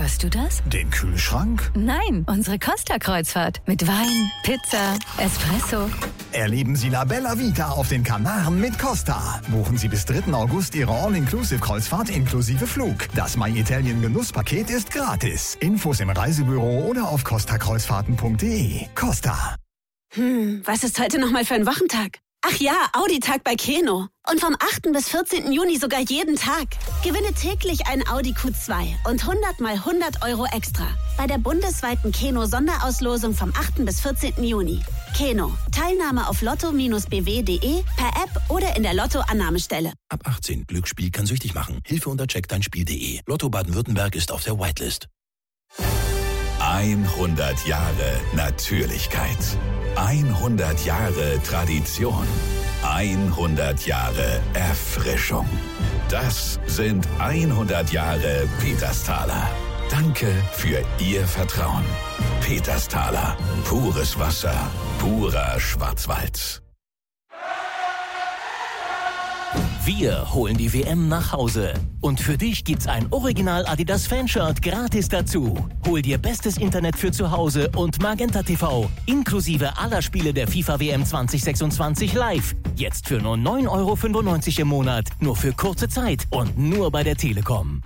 Hörst du das? Den Kühlschrank? Nein, unsere Costa-Kreuzfahrt. Mit Wein, Pizza, Espresso. Erleben Sie La Bella Vita auf den Kanaren mit Costa. Buchen Sie bis 3. August Ihre All-Inclusive-Kreuzfahrt inklusive Flug. Das My Italien Genusspaket ist gratis. Infos im Reisebüro oder auf costakreuzfahrten.de. Costa. Was ist heute nochmal für ein Wochentag? Ach ja, Audi-Tag bei Keno. Und vom 8. bis 14. Juni sogar jeden Tag. Gewinne täglich ein Audi Q2 und 100 mal 100 Euro extra. Bei der bundesweiten Keno-Sonderauslosung vom 8. bis 14. Juni. Keno. Teilnahme auf lotto-bw.de, per App oder in der Lotto-Annahmestelle. Ab 18. Glücksspiel kann süchtig machen. Hilfe unter checkdeinspiel.de. Lotto Baden-Württemberg ist auf der Whitelist. 100 Jahre Natürlichkeit. 100 Jahre Tradition. 100 Jahre Erfrischung. Das sind 100 Jahre Petersthaler. Danke für Ihr Vertrauen. Petersthaler. Pures Wasser. Purer Schwarzwald. Wir holen die WM nach Hause. Und für dich gibt's ein Original Adidas Fanshirt gratis dazu. Hol dir bestes Internet für zu Hause und Magenta TV. Inklusive aller Spiele der FIFA WM 2026 live. Jetzt für nur 9,95 € im Monat. Nur für kurze Zeit und nur bei der Telekom.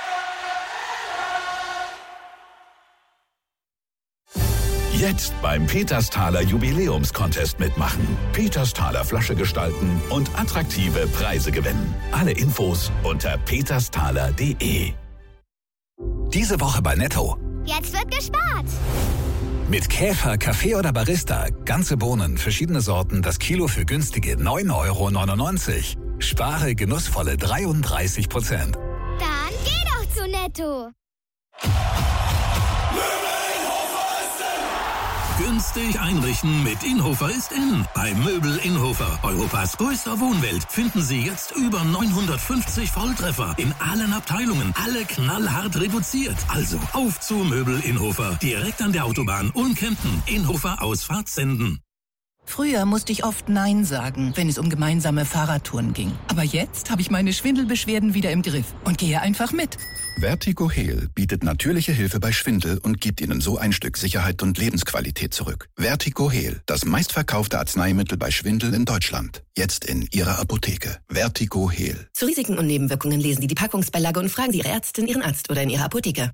Jetzt beim Petersthaler Jubiläumscontest mitmachen. Petersthaler Flasche gestalten und attraktive Preise gewinnen. Alle Infos unter petersthaler.de. Diese Woche bei Netto. Jetzt wird gespart. Mit Käfer, Kaffee oder Barista. Ganze Bohnen, verschiedene Sorten, das Kilo für günstige 9,99 €. Spare genussvolle 33%. Dann geh doch zu Netto. Günstig einrichten mit Inhofer ist in. Bei Möbel Inhofer, Europas größter Wohnwelt, finden Sie jetzt über 950 Volltreffer in allen Abteilungen. Alle knallhart reduziert. Also auf zu Möbel Inhofer. Direkt an der Autobahn Ulm-Kempten. Inhofer Ausfahrt Senden. Früher musste ich oft Nein sagen, wenn es um gemeinsame Fahrradtouren ging. Aber jetzt habe ich meine Schwindelbeschwerden wieder im Griff und gehe einfach mit. Vertigo Heal bietet natürliche Hilfe bei Schwindel und gibt Ihnen so ein Stück Sicherheit und Lebensqualität zurück. Vertigo Heal, das meistverkaufte Arzneimittel bei Schwindel in Deutschland. Jetzt in Ihrer Apotheke. Vertigo Heal. Zu Risiken und Nebenwirkungen lesen Sie die Packungsbeilage und fragen Sie Ihre Ärztin, Ihren Arzt oder in Ihrer Apotheke.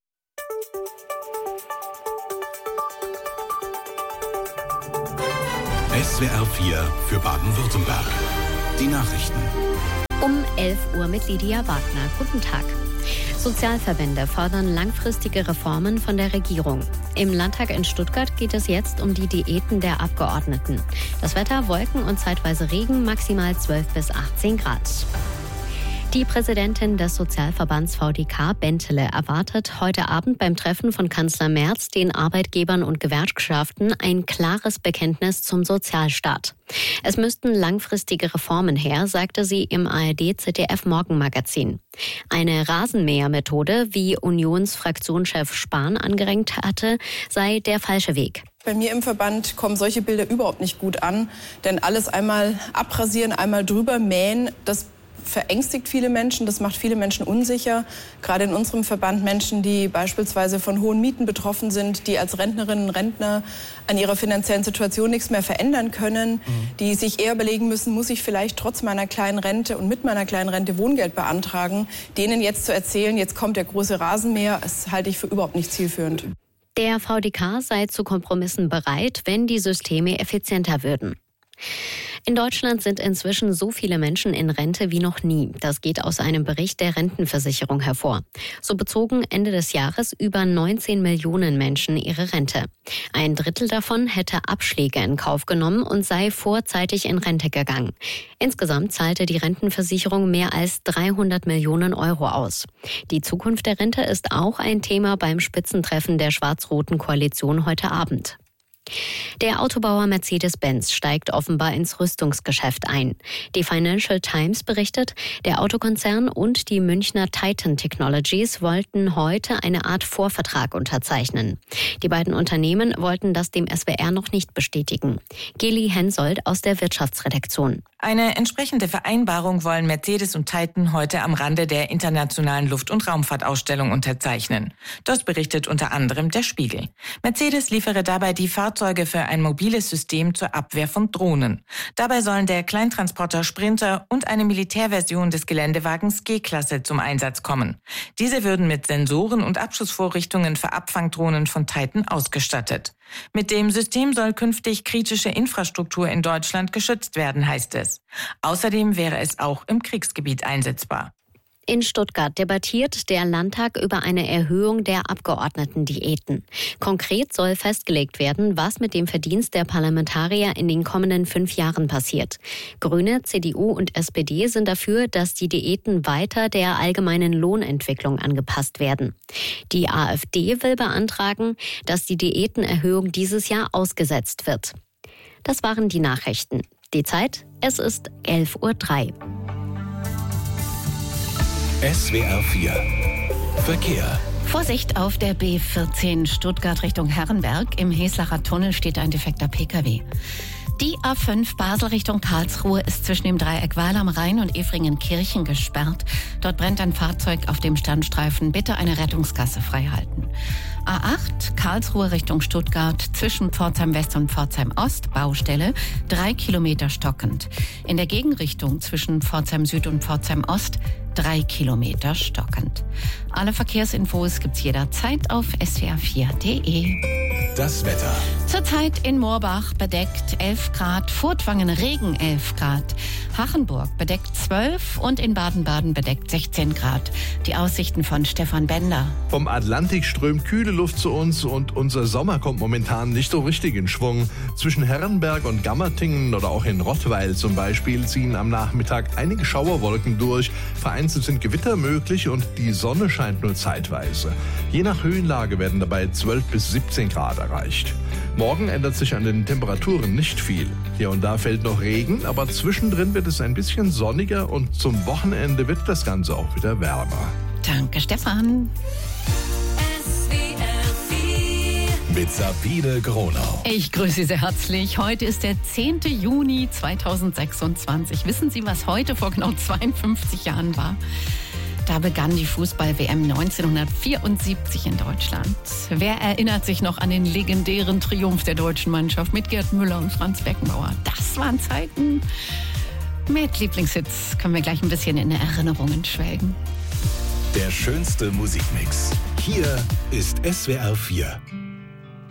SWR 4 für Baden-Württemberg. Die Nachrichten. Um 11 Uhr mit Lydia Wagner. Guten Tag. Sozialverbände fordern langfristige Reformen von der Regierung. Im Landtag in Stuttgart geht es jetzt um die Diäten der Abgeordneten. Das Wetter, Wolken und zeitweise Regen, maximal 12 bis 18 Grad. Die Präsidentin des Sozialverbands VDK, Bentele, erwartet heute Abend beim Treffen von Kanzler Merz den Arbeitgebern und Gewerkschaften ein klares Bekenntnis zum Sozialstaat. Es müssten langfristige Reformen her, sagte sie im ARD-ZDF-Morgenmagazin. Eine Rasenmähermethode, wie Unionsfraktionschef Spahn angeregt hatte, sei der falsche Weg. Bei mir im Verband kommen solche Bilder überhaupt nicht gut an, denn alles einmal abrasieren, einmal drüber mähen, das verängstigt viele Menschen, das macht viele Menschen unsicher. Gerade in unserem Verband Menschen, die beispielsweise von hohen Mieten betroffen sind, die als Rentnerinnen und Rentner an ihrer finanziellen Situation nichts mehr verändern können, die sich eher überlegen müssen, muss ich vielleicht trotz meiner kleinen Rente und mit meiner kleinen Rente Wohngeld beantragen. Denen jetzt zu erzählen, jetzt kommt der große Rasenmäher, das halte ich für überhaupt nicht zielführend. Der VDK sei zu Kompromissen bereit, wenn die Systeme effizienter würden. In Deutschland sind inzwischen so viele Menschen in Rente wie noch nie. Das geht aus einem Bericht der Rentenversicherung hervor. So bezogen Ende des Jahres über 19 Millionen Menschen ihre Rente. Ein Drittel davon hätte Abschläge in Kauf genommen und sei vorzeitig in Rente gegangen. Insgesamt zahlte die Rentenversicherung mehr als 300 Millionen Euro aus. Die Zukunft der Rente ist auch ein Thema beim Spitzentreffen der schwarz-roten Koalition heute Abend. Der Autobauer Mercedes-Benz steigt offenbar ins Rüstungsgeschäft ein. Die Financial Times berichtet, der Autokonzern und die Münchner Titan Technologies wollten heute eine Art Vorvertrag unterzeichnen. Die beiden Unternehmen wollten das dem SWR noch nicht bestätigen. Geli Hensoldt aus der Wirtschaftsredaktion. Eine entsprechende Vereinbarung wollen Mercedes und Titan heute am Rande der Internationalen Luft- und Raumfahrtausstellung unterzeichnen. Das berichtet unter anderem der Spiegel. Mercedes liefere dabei die Fahrzeuge für ein mobiles System zur Abwehr von Drohnen. Dabei sollen der Kleintransporter Sprinter und eine Militärversion des Geländewagens G-Klasse zum Einsatz kommen. Diese würden mit Sensoren und Abschussvorrichtungen für Abfangdrohnen von Titan ausgestattet. Mit dem System soll künftig kritische Infrastruktur in Deutschland geschützt werden, heißt es. Außerdem wäre es auch im Kriegsgebiet einsetzbar. In Stuttgart debattiert der Landtag über eine Erhöhung der Abgeordnetendiäten. Konkret soll festgelegt werden, was mit dem Verdienst der Parlamentarier in den kommenden 5 Jahren passiert. Grüne, CDU und SPD sind dafür, dass die Diäten weiter der allgemeinen Lohnentwicklung angepasst werden. Die AfD will beantragen, dass die Diätenerhöhung dieses Jahr ausgesetzt wird. Das waren die Nachrichten. Die Zeit, es ist 11:03 Uhr. SWR 4 Verkehr. Vorsicht auf der B14 Stuttgart Richtung Herrenberg. Im Heslacher Tunnel steht ein defekter Pkw. Die A5 Basel Richtung Karlsruhe ist zwischen dem Dreieck Weil am Rhein und Efringen-Kirchen gesperrt. Dort brennt ein Fahrzeug auf dem Standstreifen. Bitte eine Rettungsgasse freihalten. A8 Karlsruhe Richtung Stuttgart zwischen Pforzheim West und Pforzheim Ost, Baustelle, 3 Kilometer stockend. In der Gegenrichtung zwischen Pforzheim Süd und Pforzheim Ost 3 Kilometer stockend. Alle Verkehrsinfos gibt's jederzeit auf swr4.de. Das Wetter. Zurzeit in Moorbach bedeckt 11 Grad, Furtwangen Regen 11 Grad, Hachenburg bedeckt 12 und in Baden-Baden bedeckt 16 Grad. Die Aussichten von Stefan Bender. Vom Atlantik strömt kühle Luft zu uns und unser Sommer kommt momentan nicht so richtig in Schwung. Zwischen Herrenberg und Gammertingen oder auch in Rottweil zum Beispiel ziehen am Nachmittag einige Schauerwolken durch. Vereinzelt sind Gewitter möglich und die Sonne scheint nur zeitweise. Je nach Höhenlage werden dabei 12 bis 17 Grad erreicht. Morgen ändert sich an den Temperaturen nicht viel. Hier und da fällt noch Regen, aber zwischendrin wird es ein bisschen sonniger und zum Wochenende wird das Ganze auch wieder wärmer. Danke, Stefan. Mit Sabine Gronau. Ich grüße Sie sehr herzlich. Heute ist der 10. Juni 2026. Wissen Sie, was heute vor genau 52 Jahren war? Da begann die Fußball-WM 1974 in Deutschland. Wer erinnert sich noch an den legendären Triumph der deutschen Mannschaft mit Gerd Müller und Franz Beckenbauer? Das waren Zeiten. Mit Lieblingshits können wir gleich ein bisschen in Erinnerungen schwelgen. Der schönste Musikmix. Hier ist SWR 4.